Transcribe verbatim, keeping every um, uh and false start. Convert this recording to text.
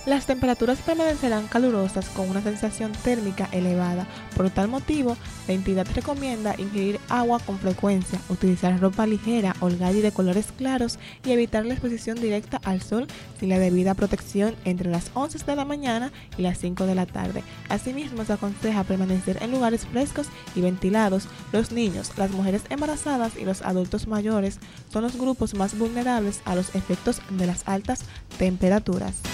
Las temperaturas permanecerán calurosas con una sensación térmica elevada. Por tal motivo, la entidad recomienda ingerir agua con frecuencia, utilizar ropa ligera, holgada y de colores claros y evitar la exposición directa al sol sin la debida protección entre las once de la mañana y las cinco de la tarde. Asimismo, se aconseja permanecer en lugares frescos y ventilados. Los niños, las mujeres embarazadas y los adultos mayores son los grupos más vulnerables a los efectos de las altas temperaturas.